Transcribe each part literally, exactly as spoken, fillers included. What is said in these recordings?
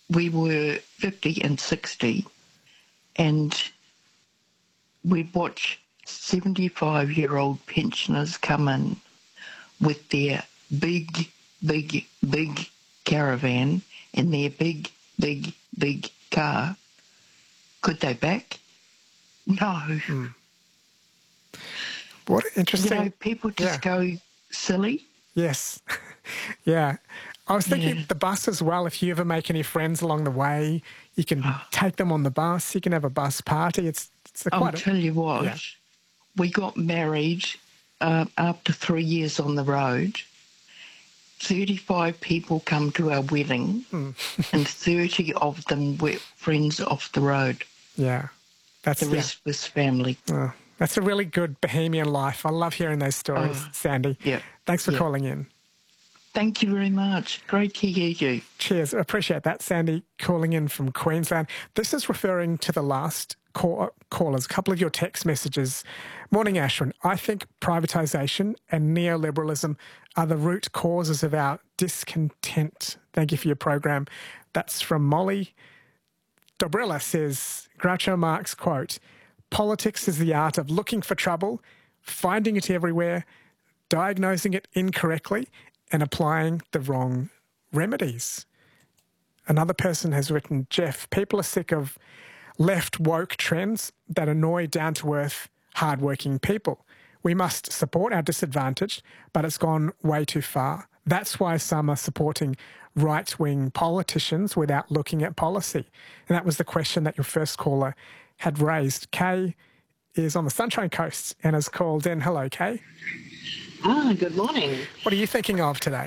we were fifty and sixty, and we'd watch seventy-five-year-old pensioners come in with their big, big, big caravan and their big, big, big car. Could they back? No. Mm. What interesting. You know, people just yeah. go silly. Yes. yeah. I was thinking Yeah. the bus as well. If you ever make any friends along the way, you can Oh. take them on the bus. You can have a bus party. It's, it's a I'll quite tell you what, yeah. we got married uh, after three years on the road. thirty-five people come to our wedding mm. and thirty of them were friends off the road. Yeah. That's The yeah. rest was family. Oh, that's a really good bohemian life. I love hearing those stories, Oh, Sandy. Yeah. Thanks for yeah. calling in. Thank you very much. Great to hear you. Cheers. I appreciate that, Sandy, calling in from Queensland. This is referring to the last call, callers, a couple of your text messages. Morning, Ashwin. I think privatisation and neoliberalism are the root causes of our discontent. Thank you for your program. That's from Molly. Dobrilla says, Groucho Marx quote, politics is the art of looking for trouble, finding it everywhere, diagnosing it incorrectly, and applying the wrong remedies. Another person has written, Jeff, people are sick of left woke trends that annoy down-to-earth, hard-working people. We must support our disadvantaged, but it's gone way too far. That's why some are supporting right-wing politicians without looking at policy. And that was the question that your first caller had raised. Kay is on the Sunshine Coast and has called in. Hello, Kay. Ah, good morning. What are you thinking of today?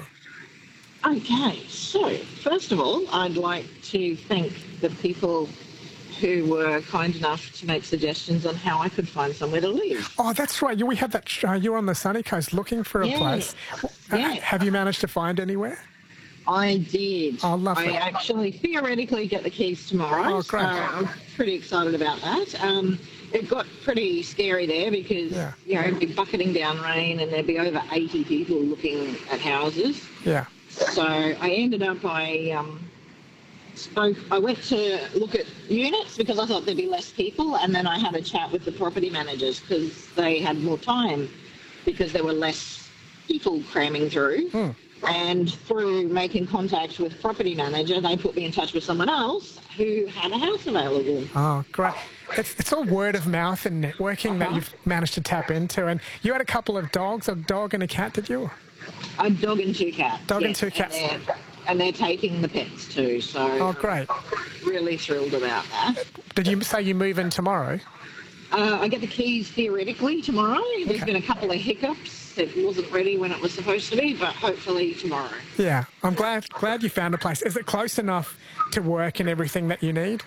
Okay, so first of all, I'd like to thank the people who were kind enough to make suggestions on how I could find somewhere to live. Oh, that's right. You, we had that. Uh, you were on the sunny coast looking for a Yeah. place. Uh, Yeah. Have you managed to find anywhere? I did. Oh, lovely. I actually theoretically get the keys tomorrow. Oh, great. So I'm pretty excited about that. Um, it got pretty scary there because, Yeah. you know, it'd be bucketing down rain and there'd be over eighty people looking at houses. Yeah. So I ended up, I um, spoke, I went to look at units because I thought there'd be less people, and then I had a chat with the property managers because they had more time because there were less people cramming through. Hmm. And through making contact with property manager, they put me in touch with someone else who had a house available. Oh, great. It's, it's all word of mouth and networking that you've managed to tap into. And you had a couple of dogs, a dog and a cat, did you? A dog and two cats. Dog and yes, two cats. And they're, and they're taking the pets too, so Oh, great. really thrilled about that. Did you say you move in tomorrow? Uh, I get the keys theoretically tomorrow. There's Okay. been a couple of hiccups. It wasn't ready when it was supposed to be, but hopefully tomorrow. Yeah. I'm glad glad you found a place. Is it close enough to work and everything that you need?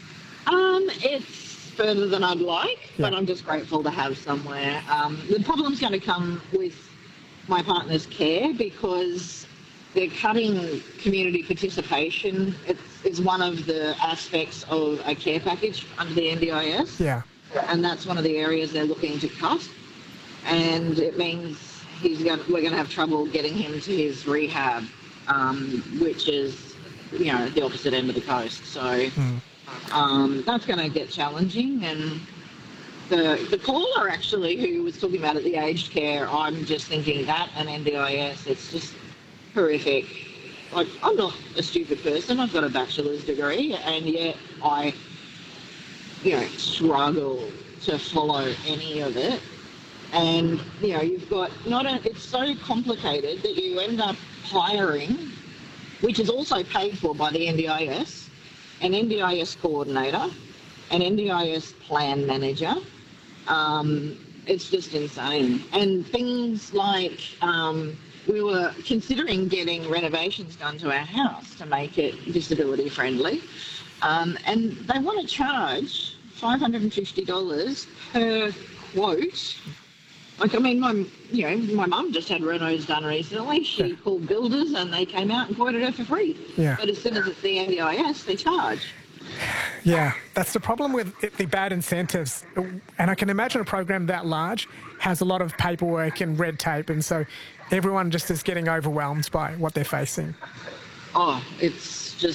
Um, it's further than I'd like, but Yeah. I'm just grateful to have somewhere. Um, the problem's going to come with my partner's care because they're cutting community participation. It's, it's one of the aspects of a care package under the N D I S. Yeah. And that's one of the areas they're looking to cut. And it means he's going, we're going to have trouble getting him to his rehab, um, which is, you know, the opposite end of the coast. So Mm. um, that's going to get challenging. And the the caller actually who was talking about it, the aged care, I'm just thinking that and N D I S, it's just horrific. Like, I'm not a stupid person. I've got a bachelor's degree, and yet I, you know, struggle to follow any of it. And, you know, you've got not a, it's so complicated that you end up hiring, which is also paid for by the N D I S, an N D I S coordinator, an N D I S plan manager. Um, it's just insane. And things like um, we were considering getting renovations done to our house to make it disability friendly. Um, and they want to charge five hundred fifty dollars per quote. Like, I mean, my, you know, my mum just had renos done recently. She Yeah. called builders and they came out and quoted her for free. Yeah. But as soon as it's the N D I S, they charge. Yeah, that's the problem with it, the bad incentives. And I can imagine a program that large has a lot of paperwork and red tape, and so everyone just is getting overwhelmed by what they're facing. Oh, it's